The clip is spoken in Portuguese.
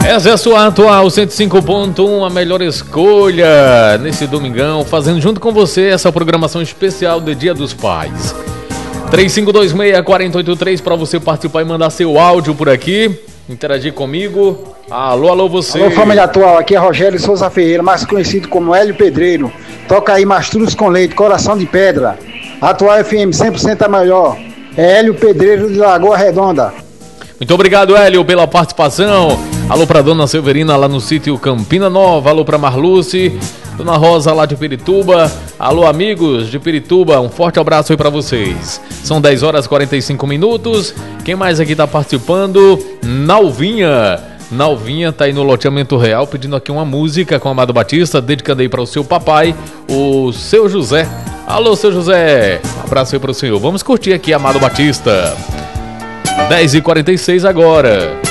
Essa é a sua atual 105.1, a melhor escolha nesse domingão, fazendo junto com você essa programação especial de Dia dos Pais. 3526-4083 para você participar e mandar seu áudio por aqui, interagir comigo. Alô, alô, você. Alô, família atual, aqui é Rogério Souza Ferreira, mais conhecido como Hélio Pedreiro. Toca aí Mastruz com Leite, Coração de Pedra. Atual FM 100% a melhor. É Hélio Pedreiro de Lagoa Redonda. Muito obrigado, Hélio, pela participação. Alô pra Dona Severina lá no sítio Campina Nova. Alô pra Marluce, Dona Rosa lá de Pirituba. Alô, amigos de Pirituba, um forte abraço aí pra vocês. São 10 horas e 45 minutos. Quem mais aqui tá participando? Nalvinha tá aí no loteamento real pedindo aqui uma música com o Amado Batista, dedicando aí para o seu papai, o seu José. Alô, seu José, um abraço aí para o senhor. Vamos curtir aqui Amado Batista. 10h46 agora.